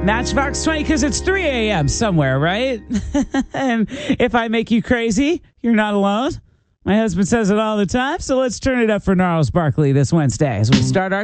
Matchbox 20, because it's 3 a.m. somewhere, right? And if I make you crazy, you're not alone. My husband says it all the time, so let's turn it up for Gnarls Barkley this Wednesday as we start our